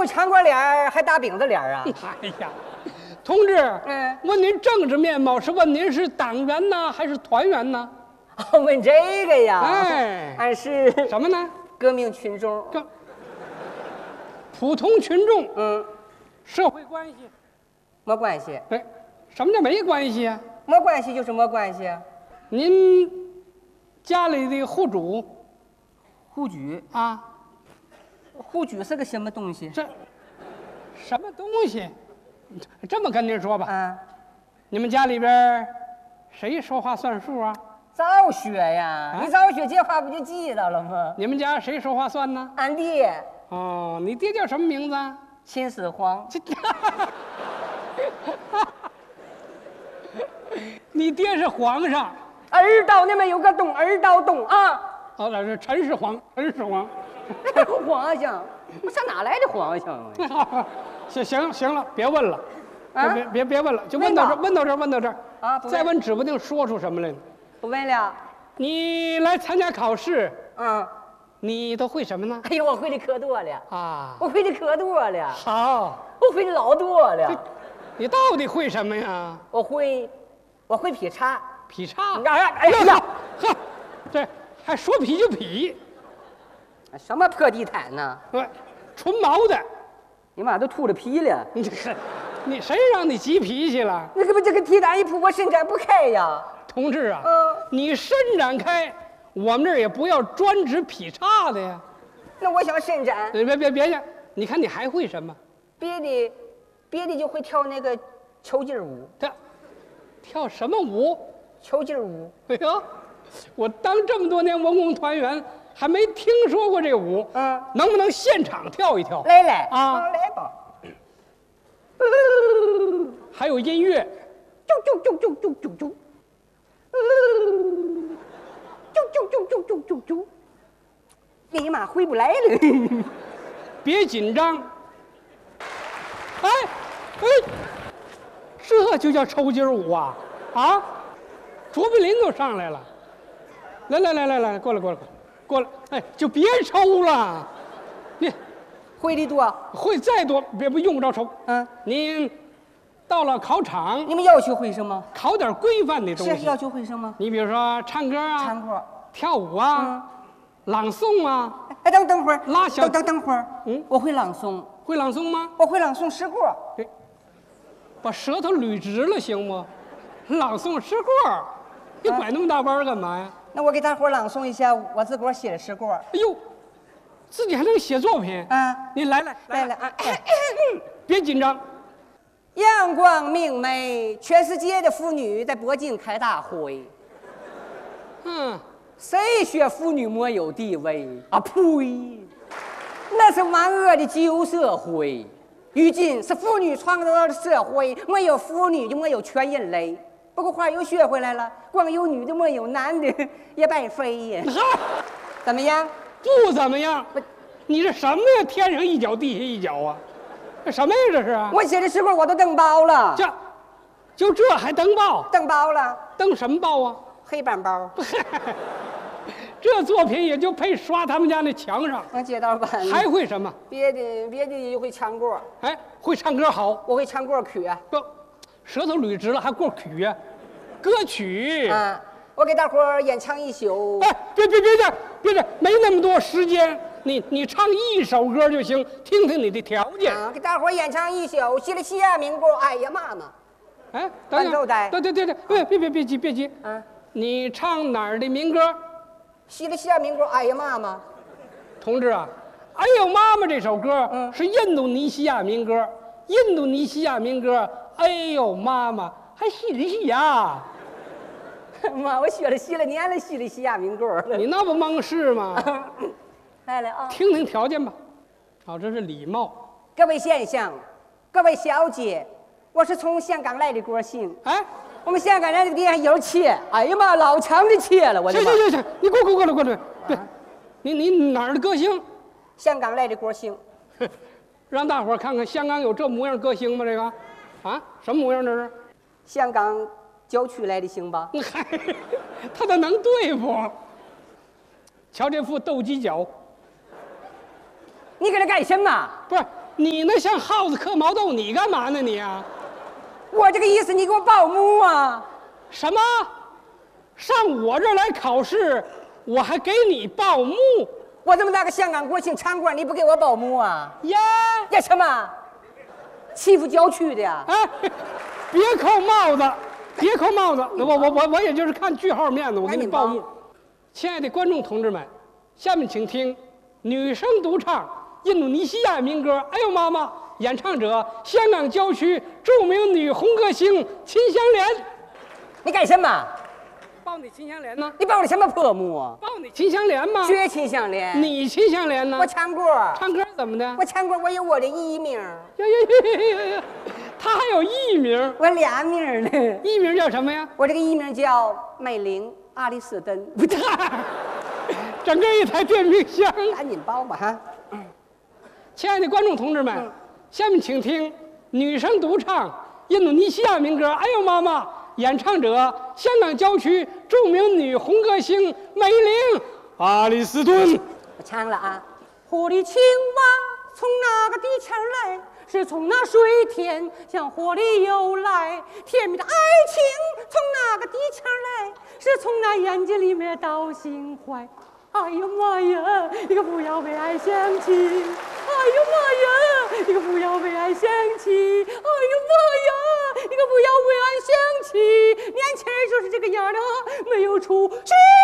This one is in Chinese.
不长过脸儿，还大饼子脸啊？ 哎呀，同志，问您政治面貌是问您是党员呢，还是团员呢？ 问这个呀？ 哎， 俺是什么呢？ 革命群众。 普通群众。社会关系。 没关系。 哎，什么叫没关系啊？ 没关系就是没关系。 您家里的户主， 户主啊， 户主是个什么东西？ 这什么东西？这么跟您说吧， 啊， 你们家里边谁说话算数啊？ 早学呀，你早学这话不就记到了吗？ 你们家谁说话算呢？ 俺爹。 哦，你爹叫什么名字啊？ 秦始皇。 你爹是皇上。 耳道那边有个洞，耳道洞啊。 哦，那是陈始皇，陈始皇。 皇上，我上哪来的皇上啊？ 行了，别问了， 啊， 别问了，就问到这儿，问到这儿啊！ 再问指不定说出什么来呢。 不问了。 你来参加考试， 你都会什么呢？ 哎呦，我会的可多了啊！ 我会的可多了。 好， 我会的老多了。 你到底会什么呀？ 我会劈叉。 劈叉？ 哎呀， 呵，这还说劈就劈。 什么破地毯呢？ 对，纯毛的。 你妈都秃了皮了。 你谁让你急脾气了？ 那个不，这个地毯一铺，我伸展不开呀。 同志啊，你伸展开，我们这儿也不要专职劈叉的呀。 那我想伸展。 别去，你看你还会什么？ 别的就会跳那个球劲舞。 跳什么舞？ 球劲舞。 哎呦，我当这么多年文工团员，还没听说过这舞。能不能现场跳一跳？ 来啊， 来吧。 还有音乐。 啾。哎呀妈，回不来了。 别紧张。哎，这就叫抽筋舞啊！啊，卓别林都上来了。来，过来。哎，就别抽了。你会的多， 会再多别用不着抽。您到了考场， 你们要求会什么？ 考点规范的东西。 是要求会什么？ 你比如说唱歌啊， 唱歌、 跳舞啊，朗诵啊。 哎，等会儿， 拉小等会儿。我会朗诵。 会朗诵吗？ 我会朗诵诗歌。 把舌头捋直了行吗？朗诵诗歌，你拐那么大弯干嘛呀？ 那我给大伙朗诵一下我自个儿写的诗歌。 哎呦，自己还能写作品啊！ 你来啊！ 别紧张。 阳光明媚，全世界的妇女在北京开大会。谁说妇女没有地位啊？呸！那是万恶的旧社会。如今是妇女创造的社会，没有妇女就没有全人类。不过话又学回来了，光有女的没有男的也白费呀。怎么样？ 不怎么样。你这什么呀？天上一脚，地下一脚啊！这什么呀？这是啊！ 我写的诗歌我都登报了。 就这还登报？ 登报了。 登什么报啊？ 黑板报。 这作品也就配刷他们家那墙上。 街道办。 还会什么？ 别的就会唱歌。 哎，会唱歌好。 我会唱歌曲。 不，舌头捋直了还过曲呀？歌曲。 我给大伙儿演唱一宿。 哎，别这，没那么多时间。你唱一首歌就行，听听你的条件。 给大伙儿演唱一宿，西里西亚民歌，哎呀妈妈。 哎，等等，对，别急。你唱哪儿的民歌？ 西里西亚民歌，哎呀妈妈。 同志啊，哎呦妈妈这首歌是印度尼西亚民歌，印度尼西亚民歌，哎呦妈妈还西里西亚。 妈，我学了10来年了，西里西亚民歌了。 你那不蒙事吗？ 来啊， 听听条件吧。好，这是礼貌。 各位先生，各位小姐，我是从香港来的歌星。 哎， 我们香港人这个地方有切，哎呀妈，老长的切了，我的妈！ 行，你过来。对，你哪儿的歌星？ 香港来的歌星。 让大伙儿看看香港有这模样歌星吗？这个，什么模样这是？ 香港郊区来的星吧？ 他咋能对付？瞧这副斗鸡脚。 你搁这干什么？ 不是， 你那像耗子嗑毛豆，你干嘛呢你啊？ 我这个意思，你给我保姆啊？ 什么？上我这儿来考试，我还给你报幕？ 我这么大个香港国庆场馆，你不给我保姆啊？ 呀呀什么？欺负郊区的呀？ 哎，别扣帽子，别扣帽子！我也就是看句号面子，我给你报幕。亲爱的观众同志们，下面请听女声独唱印度尼西亚民歌《哎呦妈妈》，演唱者香港郊区著名女红歌星秦香莲。 你干什么？ 报你秦香莲呢？ 你报的什么破幕啊？ 报你秦香莲吗？ 学秦香莲。 你秦香莲呢？ 我唱歌。 唱歌怎么的？ 我唱歌，我有我的艺名。 呀，他还有艺名？ 我俩名呢。 艺名叫什么呀？ 我这个艺名叫麦玲阿里斯登。 不对，整个一台电冰箱。 赶紧报吧哈！ 亲爱的观众同志们，下面请听女声独唱印度尼西亚民歌《哎呦妈妈》，演唱者香港郊区著名女红歌星美玲阿里斯顿。 我唱了啊！火里青蛙从哪个地球来？是从那水田向火里游来。甜蜜的爱情从哪个地球来？是从那眼睛里面到心怀。哎呦妈呀！你可不要为爱相亲！哎呦妈呀！你可不要为爱相亲！哎呦妈呀！你可不要为爱相亲！年轻人就是这个样的，没有出息。